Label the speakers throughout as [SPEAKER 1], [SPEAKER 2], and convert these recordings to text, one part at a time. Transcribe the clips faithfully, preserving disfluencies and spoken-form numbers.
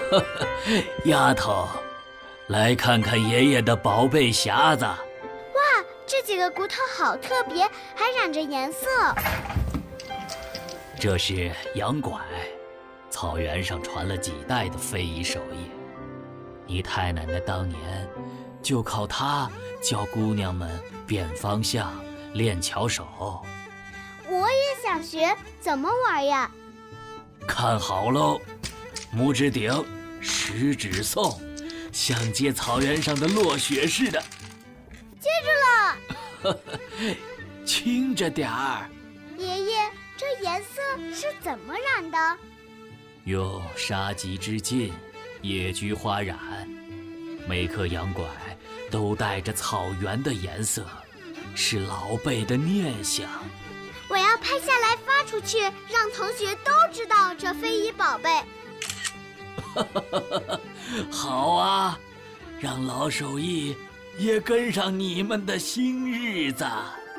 [SPEAKER 1] 丫头，来看看爷爷的宝贝匣子。
[SPEAKER 2] 哇，这几个骨头好特别，还染着颜色。
[SPEAKER 1] 这是羊拐，草原上传了几代的非遗手艺。你太奶奶当年就靠它教姑娘们辨方向、练巧手。
[SPEAKER 2] 我也想学，怎么玩呀？
[SPEAKER 1] 看好喽，拇指顶，食指送，像接草原上的落雪似的。
[SPEAKER 2] 接住了。
[SPEAKER 1] 轻着点儿。
[SPEAKER 2] 爷爷，这颜色是怎么染的？
[SPEAKER 1] 用杀鸡之劲，野菊花染。每颗羊拐都带着草原的颜色，是老辈的念想。
[SPEAKER 2] 我要拍下来发出去，让同学都知道这非遗宝贝。
[SPEAKER 1] 好啊，让老手艺也跟上你们的新日子。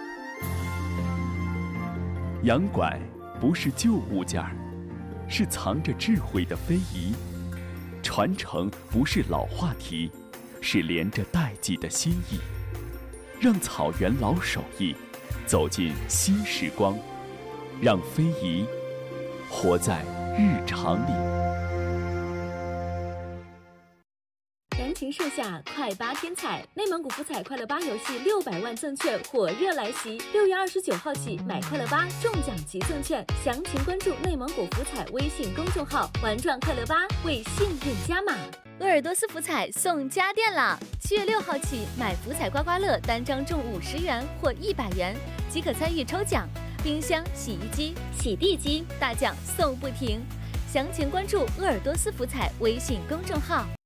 [SPEAKER 3] 羊拐不是旧物件儿，是藏着智慧的非遗。传承不是老话题，是连着代际的心意。让草原老手艺走进新时光，让非遗活在日常里。
[SPEAKER 4] 燃情盛夏，快八天彩！内蒙古福彩快乐八游戏六百万赠券火热来袭，六月二十九号起买快乐八中奖即赠券，详情关注内蒙古福彩微信公众号，玩转快乐八，为幸运加码。
[SPEAKER 5] 鄂尔多斯福彩送家电啦！七月六号起，买福彩刮刮乐单张中五十元或一百元，即可参与抽奖。冰箱、洗衣机、洗地机大奖送不停。详情关注鄂尔多斯福彩微信公众号。